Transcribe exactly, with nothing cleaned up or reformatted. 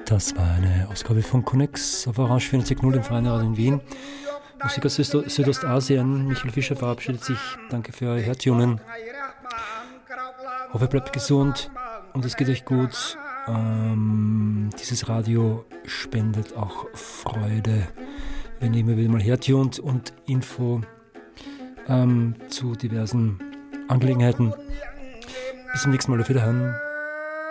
Das war eine Ausgabe von Connex auf Orange vierundneunzig Komma null im Freien Radio in Wien. Musik aus Süd- Südostasien. Michael Fischer verabschiedet sich. Danke für euer Hertunen. Hoffe, ihr bleibt gesund und es geht euch gut. Ähm, dieses Radio spendet auch Freude, wenn ihr immer wieder mal hertunt und Info ähm, zu diversen Angelegenheiten. Bis zum nächsten Mal. Auf Wiederhören.